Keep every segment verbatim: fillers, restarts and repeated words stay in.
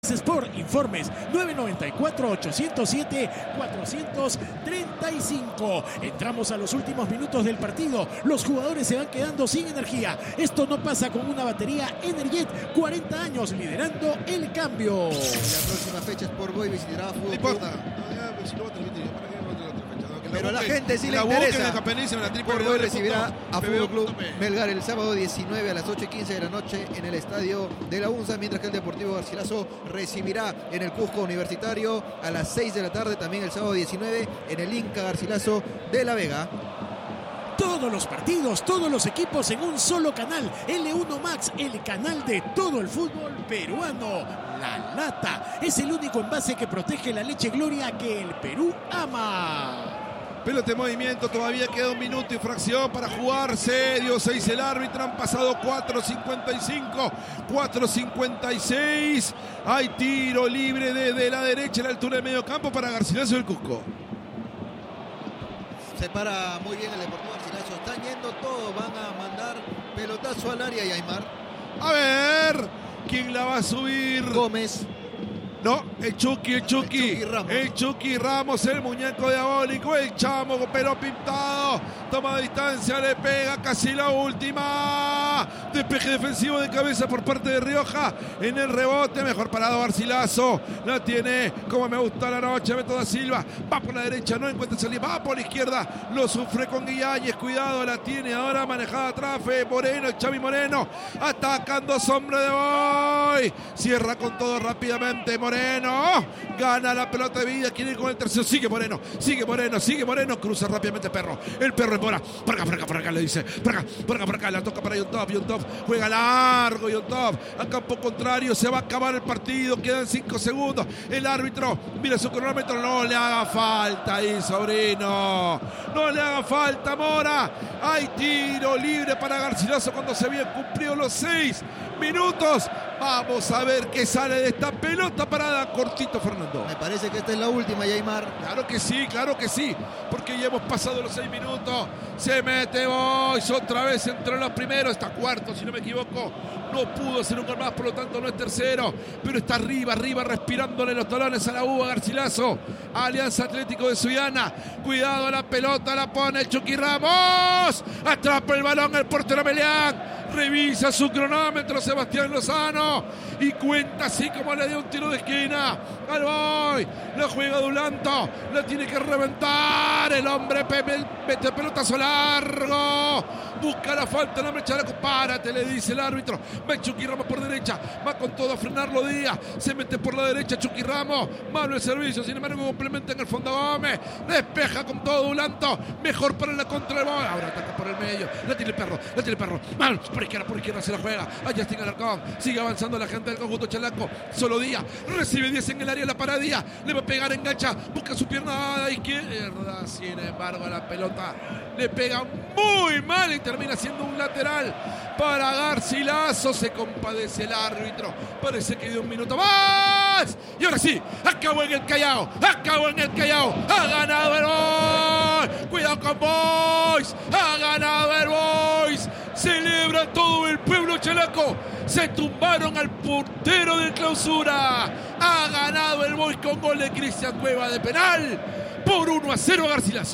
Max Sport. Informes nueve nueve cuatro, ocho cero siete, cuatro tres cinco. Entramos a los últimos minutos del partido. Los jugadores se van quedando sin energía. Esto no pasa con una batería Energet. cuarenta años liderando el cambio. La próxima fecha Sport Boys visitará a Fútbol No importa. Club. No, ya, pues, si lo va a transmitir, ¿para qué no otra fecha? No, que Pero a la busque- gente sí que le la interesa. busquen en Campeonísima, en la Sport Boys recibirá a Fútbol Club P B O. Melgar el sábado diecinueve a las ocho y quince de la noche en el estadio de la UNSA, mientras que el Deportivo Garcilaso recibirá en el Cusco Universitario a las seis de la tarde, también el sábado diecinueve en el Inca Garcilaso de La Vega. Todos los partidos, todos los equipos en un solo canal. L uno Max, el canal de todo el fútbol peruano. La Lata es el único envase que protege la leche Gloria que el Perú ama. Pelota en movimiento, todavía queda un minuto y fracción para jugarse. Dio seis el árbitro, han pasado cuatro cincuenta y cinco, cuatro cincuenta y seis. Hay tiro libre desde la derecha a la altura del medio campo para Garcilaso del Cusco. Se para muy bien el Deportivo Garcilaso. Están yendo todos, van a mandar pelotazo al área y Aymar. A ver, ¿quién la va a subir? Gómez. No, el Chucky, el Chucky. El Chucky Ramos. El Chucky Ramos, el muñeco diabólico, el chamo con pelo pintado. Toma distancia, le pega casi la última. Despeje defensivo de cabeza por parte de Rioja. En el rebote, mejor parado Garcilaso. La tiene, como me gusta la noche, Beto da Silva. Va por la derecha, no encuentra salida. Va por la izquierda, lo sufre con Guiáñez. Cuidado, la tiene ahora manejada atrás. Fe Moreno, el Xavi Moreno. Atacando sombra de Boy. Cierra con todo rápidamente Moreno. Gana la pelota de vida. Quiere ir con el tercero. Sigue Moreno, sigue Moreno, sigue Moreno. Cruza rápidamente Perro. El Perro es Mora. Por acá, por acá, por acá, le dice. Por acá, por acá, por acá. La toca para Yontov. Yontov juega largo. Yontov a campo contrario. Se va a acabar el partido. Quedan cinco segundos. El árbitro mira su cronómetro. No le haga falta ahí, sobrino. No le haga falta, Mora. Hay tiro libre para Garcilaso cuando se habían cumplido los seis minutos. Vamos a ver qué sale de esta pelota parada. Cortito, Fernando. Me parece que esta es la última, Aymar. Claro que sí, claro que sí, porque ya hemos pasado los seis minutos. Se mete Boys otra vez entre los primeros, está cuarto si no me equivoco. No pudo hacer un gol más, por lo tanto no es tercero, pero está arriba, arriba, respirándole los talones a la uva Garcilaso. Alianza Atlético de Sullana. Cuidado, la pelota la pone Chucky Ramos. Atrapa el balón el portero Melián. Revisa su cronómetro Sebastián Lozano y cuenta así como le dio un tiro de esquina al Boy. La juega Dulanto, la tiene que reventar el hombre. Pepe mete pelotazo largo, busca la falta, el hombre Chalaco. Párate, le dice el árbitro. Va Chucky Ramos por derecha, va con todo a frenarlo Díaz, se mete por la derecha Chucky Ramos, malo el servicio, sin embargo complementa en el fondo Gómez, despeja con todo Dulanto, mejor para la contra del Boy. Ahora ataca por el medio, la tiene el Perro, la tiene el Perro, mal, por izquierda, por izquierda se la juega. Allá está Alarcón, sigue avanzando la gente del conjunto Chalaco. Solo Díaz, recibe diez en el área, la para Díaz, le va a pegar, engancha, busca su pierna izquierda. Sin embargo, la pelota le pega muy mal y termina siendo un lateral para Garcilaso. Se compadece el árbitro. Parece que dio un minuto más. Y ahora sí, acabó en el Callao, acabó en el Callao. Ha ganado el Boys. Cuidado con Boys. Ha ganado el Boys. Celebra todo el pueblo chalaco. Se tumbaron al portero de Clausura. Ha ganado el Boys con gol de Cristian Cueva de penal. Por uno a cero Garcilaso.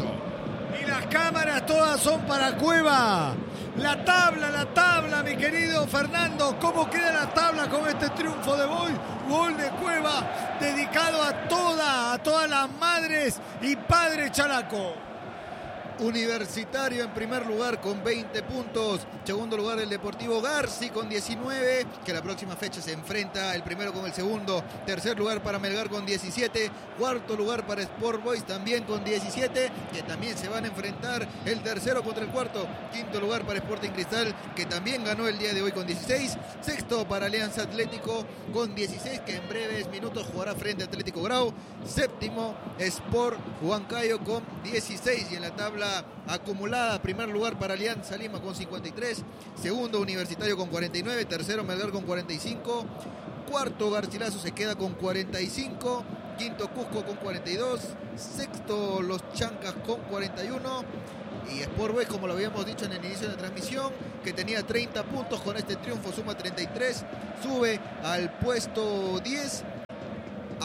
Y las cámaras todas son para Cueva. La tabla, la tabla, mi querido Fernando. ¿Cómo queda la tabla con este triunfo de Boys? Gol de Cueva dedicado a toda, a todas las madres y padres chalaco. Universitario en primer lugar con veinte puntos. Segundo lugar el Deportivo Garci con diecinueve, que la próxima fecha se enfrenta el primero con el segundo. Tercer lugar para Melgar con diecisiete. Cuarto lugar para Sport Boys también con diecisiete, que también se van a enfrentar el tercero contra el cuarto. Quinto lugar para Sporting Cristal, que también ganó el día de hoy con dieciséis. Sexto para Alianza Atlético con dieciséis, que en breves minutos jugará frente a Atlético Grau. Séptimo Sport Huancayo con dieciséis, y en la tabla acumulada, primer lugar para Alianza Lima con cincuenta y tres, segundo Universitario con cuarenta y nueve, tercero Melgar con cuarenta y cinco, cuarto Garcilaso se queda con cuarenta y cinco, quinto Cusco con cuarenta y dos, sexto Los Chancas con cuarenta y uno, y Sport Boys, como lo habíamos dicho en el inicio de la transmisión, que tenía treinta puntos, con este triunfo suma treinta y tres, sube al puesto diez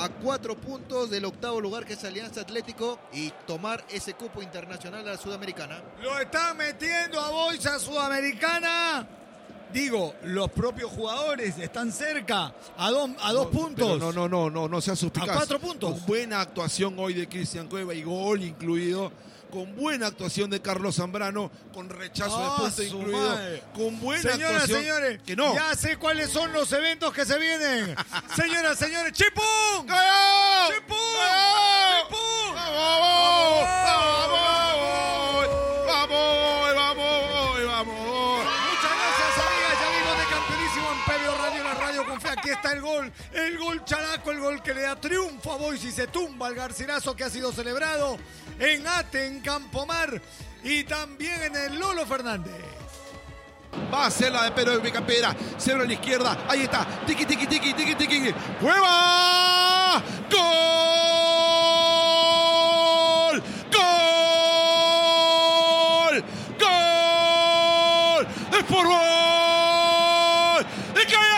a cuatro puntos del octavo lugar, que es Alianza Atlético, y tomar ese cupo internacional a la Sudamericana. Lo están metiendo a bolsa Sudamericana. Digo, los propios jugadores están cerca, a dos, a dos no, puntos. No, no, no, no, no seas suspicaz. A cuatro puntos. Con buena actuación hoy de Cristian Cueva y gol incluido. Con buena actuación de Carlos Zambrano, con rechazo oh, de punto incluido. Madre. Con buena Señoras, actuación. señores, que no. ya sé cuáles son los eventos que se vienen. Señoras, señores, ¡Chipún! ¡Callao! ¡Chipún! ¡Callao! ¡Chipún! ¡Vamos! ¡Vamos! ¡Vamos! ¡Vamos! ¡Vamos! Muchas gracias, amigas y amigos de Campeonísimo en P B O Radio, la radio con fe. Aquí está el gol, el gol characo, el gol que le da triunfo a Boys y se tumba al Garcilaso, que ha sido celebrado en Ate, en Campomar, y también en el Lolo Fernández. Va a ser la de Pedro de Picapiedra. Cero a la izquierda. Ahí está. Tiki, tiki, tiki, tiki, tiki. ¡Cueva! ¡Gol! ¡Gol! ¡Gol! ¡Es por gol! ¡Y cayó!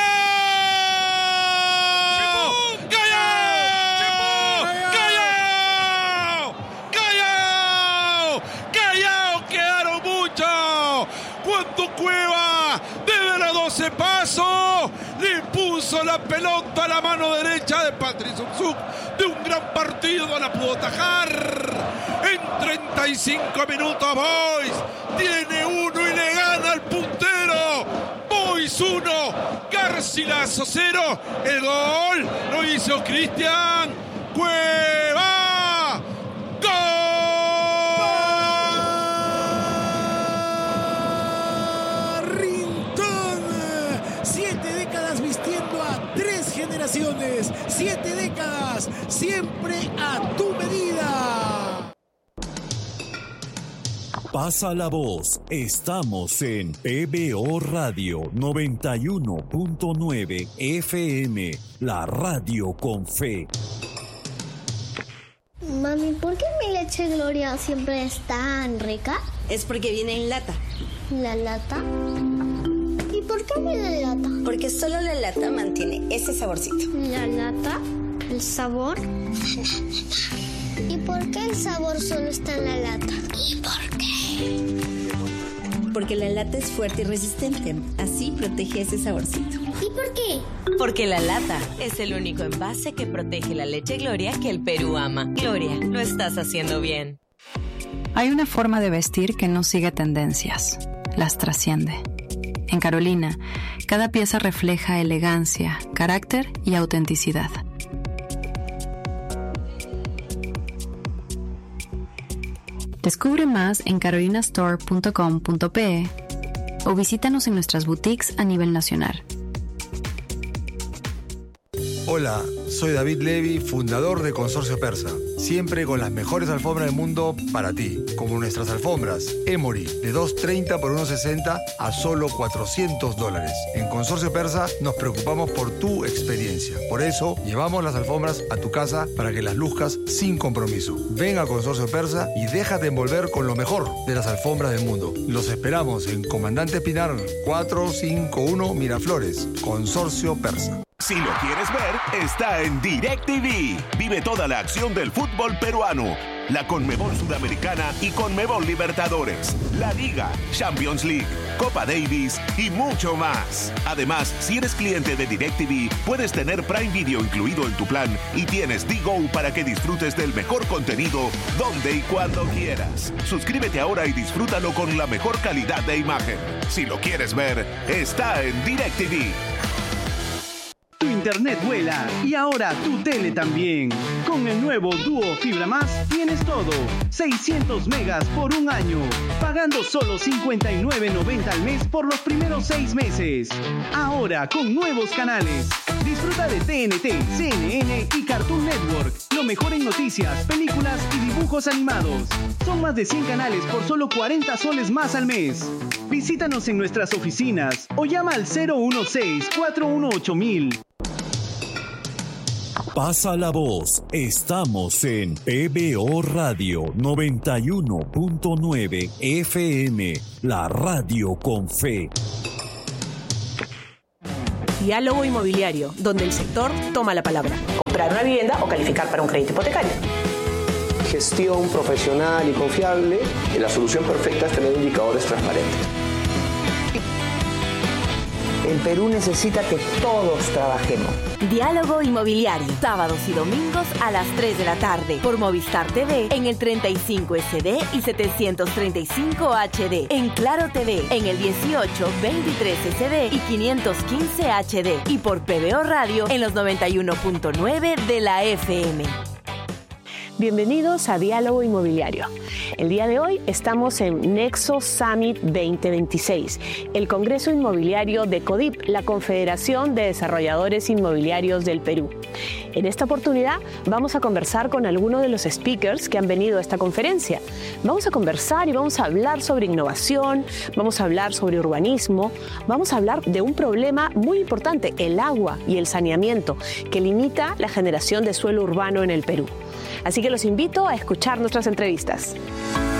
Cueva desde los doce pasos le puso la pelota a la mano derecha de Patricio Zuk, de un gran partido, no la pudo atajar. En treinta y cinco minutos Boys tiene uno y le gana al puntero. Boys uno, Garcilaso cero. El gol lo hizo Cristian Cueva. ¡Gol! Generaciones, siete décadas, siempre a tu medida. Pasa la voz, estamos en P B O Radio noventa y uno punto nueve F M, la radio con fe. Mami, ¿por qué mi leche Gloria siempre es tan rica? Es porque viene en lata. ¿La lata? ¿Y por qué viene en lata? Porque solo la lata mantiene ese saborcito. ¿La lata? ¿El sabor? ¿Y por qué el sabor solo está en la lata? ¿Y por qué? Porque la lata es fuerte y resistente. Así protege ese saborcito. ¿Y por qué? Porque la lata es el único envase que protege la leche Gloria que el Perú ama. Gloria, lo estás haciendo bien. Hay una forma de vestir que no sigue tendencias. Las trasciende. En Carolina, cada pieza refleja elegancia, carácter y autenticidad. Descubre más en carolina store punto com punto pe o visítanos en nuestras boutiques a nivel nacional. Hola, soy David Levy, fundador de Consorcio Persa. Siempre con las mejores alfombras del mundo para ti, como nuestras alfombras Emory de dos treinta por uno sesenta a solo cuatrocientos dólares. En Consorcio Persa nos preocupamos por tu experiencia. Por eso llevamos las alfombras a tu casa para que las luzcas sin compromiso. Ven a Consorcio Persa y déjate envolver con lo mejor de las alfombras del mundo. Los esperamos en Comandante Pinar cuatrocientos cincuenta y uno Miraflores. Consorcio Persa. Si lo quieres ver, está en DirecTV. Vive toda la acción del fútbol peruano, la Conmebol Sudamericana y Conmebol Libertadores, la Liga, Champions League, Copa Davis y mucho más. Además, si eres cliente de DirecTV, puedes tener Prime Video incluido en tu plan y tienes D-Go para que disfrutes del mejor contenido donde y cuando quieras. Suscríbete ahora y disfrútalo con la mejor calidad de imagen. Si lo quieres ver, está en DirecTV. Tu internet vuela y ahora tu tele también. Con el nuevo Duo Fibra Más tienes todo. seiscientos megas por un año. Pagando solo cincuenta y nueve noventa al mes por los primeros seis meses. Ahora con nuevos canales. Disfruta de T N T, C N N y Cartoon Network. Lo mejor en noticias, películas y dibujos animados. Son más de cien canales por solo cuarenta soles más al mes. Visítanos en nuestras oficinas o llama al cero uno seis, cuatro uno ocho mil. Pasa la voz, estamos en P B O Radio noventa y uno punto nueve F M, la radio con fe. Diálogo Inmobiliario, donde el sector toma la palabra. Comprar una vivienda o calificar para un crédito hipotecario. Gestión profesional y confiable. Y la solución perfecta es tener indicadores transparentes. El Perú necesita que todos trabajemos. Diálogo Inmobiliario, sábados y domingos a las tres de la tarde, por Movistar T V en el treinta y cinco S D y setecientos treinta y cinco H D, en Claro T V en el dieciocho, veintitrés S D y quinientos quince H D, y por P B O Radio en los noventa y uno punto nueve de la F M. Bienvenidos a Diálogo Inmobiliario. El día de hoy estamos en Nexo Summit veinte veintiséis, el Congreso Inmobiliario de CODIP, la Confederación de Desarrolladores Inmobiliarios del Perú. En esta oportunidad vamos a conversar con algunos de los speakers que han venido a esta conferencia. Vamos a conversar y vamos a hablar sobre innovación, vamos a hablar sobre urbanismo, vamos a hablar de un problema muy importante, el agua y el saneamiento, que limita la generación de suelo urbano en el Perú. Así que los invito a escuchar nuestras entrevistas.